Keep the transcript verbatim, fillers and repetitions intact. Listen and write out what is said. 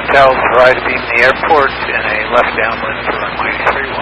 Hotel, Verizon, the airport, and a left downwind for runway three one.